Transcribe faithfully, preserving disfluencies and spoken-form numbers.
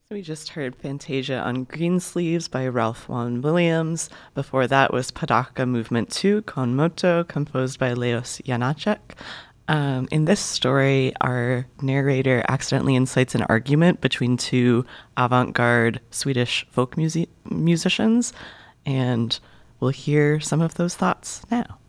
So we just heard Fantasia on Greensleeves by Ralph Vaughan Williams. Before that was Padaka Movement two, Con Moto, composed by Leos Janáček. Um, in this story, our narrator accidentally incites an argument between two avant-garde Swedish folk music- musicians, and we'll hear some of those thoughts now.